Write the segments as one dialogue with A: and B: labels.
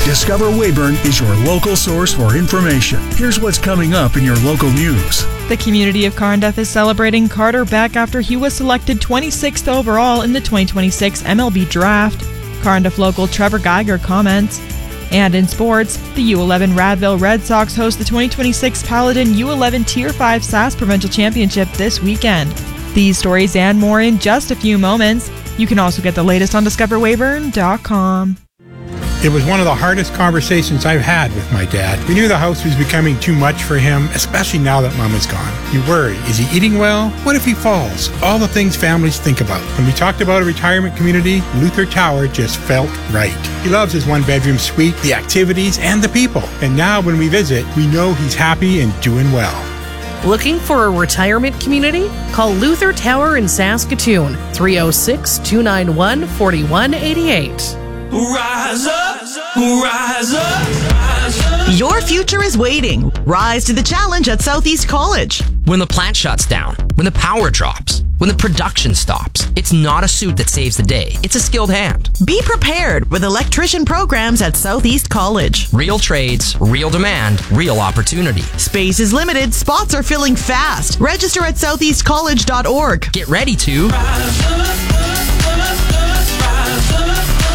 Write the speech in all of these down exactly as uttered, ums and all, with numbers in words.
A: Discover Weyburn is your local source for information. Here's what's coming up in your local news.
B: The community of Carnduff is celebrating Carter Beck after he was selected twenty-sixth overall in the twenty twenty-six M L B Draft. Carnduff local Trevor Geiger comments. And in sports, the U eleven Radville Red Sox host the twenty twenty-six Paladin U eleven Tier five S A S Provincial Championship this weekend. These stories and more in just a few moments. You can also get the latest on discover weyburn dot com.
C: It was one of the hardest conversations I've had with my dad. We knew the house was becoming too much for him, especially now that Mom is gone. You worry, is he eating well? What if he falls? All the things families think about. When we talked about a retirement community, Luther Tower just felt right. He loves his one-bedroom suite, the activities, and the people. And now when we visit, we know he's happy and doing well.
D: Looking for a retirement community? Call Luther Tower in Saskatoon, three oh six, two nine one, four one eight eight.
E: Rise up, rise up, rise up.
F: Your future is waiting. Rise to the challenge at Southeast College.
G: When the plant shuts down, when the power drops, when the production stops, it's not a suit that saves the day. It's a skilled hand.
F: Be prepared with electrician programs at Southeast College.
G: Real trades, real demand, real opportunity.
F: Space is limited. Spots are filling fast. Register at southeast college dot org.
G: Get ready to
E: Rise up, rise up, rise up.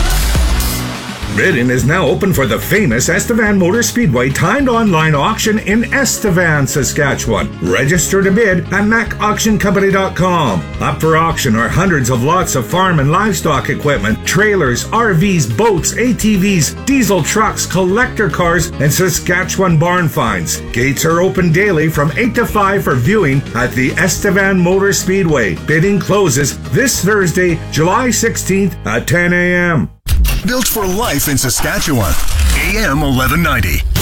H: Bidding is now open for the famous Estevan Motor Speedway timed online auction in Estevan, Saskatchewan. Register to bid at mac auction company dot com. Up for auction are hundreds of lots of farm and livestock equipment, trailers, R Vs, boats, A T Vs, diesel trucks, collector cars, and Saskatchewan barn finds. Gates are open daily from eight to five for viewing at the Estevan Motor Speedway. Bidding closes this Thursday, July sixteenth at ten a.m.
A: Built for life in Saskatchewan. A M eleven ninety.